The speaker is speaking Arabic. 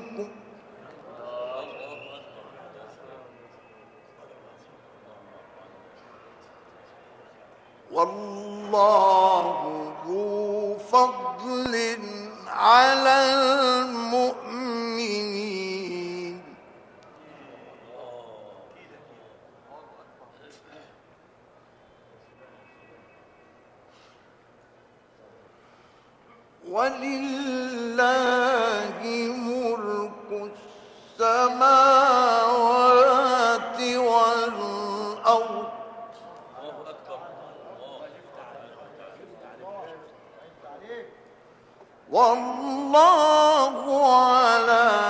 منكم والله ذو فضل على المؤمنين ولله ملك السماوات والأرض والله على